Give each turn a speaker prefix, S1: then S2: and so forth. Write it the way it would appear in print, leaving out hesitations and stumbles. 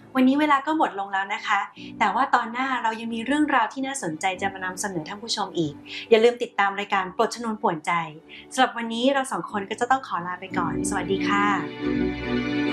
S1: วันนี้เวลาก็หมดลงแล้วนะคะแต่ว่าตอนหน้าเรายังมีเรื่องราวที่น่าสนใจจะมานำเสนอท่านผู้ชมอีกอย่าลืมติดตามรายการปลดชนวนป่วนใจสำหรับวันนี้เราสองคนก็จะต้องขอลาไปก่อนสวัสดีค่ะ